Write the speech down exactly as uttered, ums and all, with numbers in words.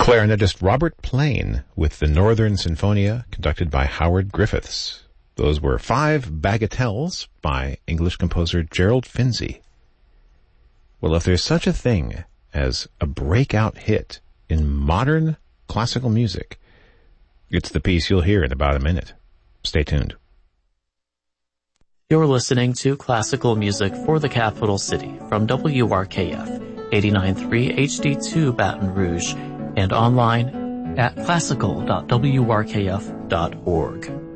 clarinetist Robert Plain with the Northern Sinfonia, conducted by Howard Griffiths. Those were five bagatelles by English composer Gerald Finzi. Well, if there's such a thing as a breakout hit in modern classical music, it's the piece you'll hear in about a minute. Stay tuned. You're listening to Classical Music for the Capital City from W R K F, eighty-nine point three H D two Baton Rouge, and online at classical dot w r k f dot org.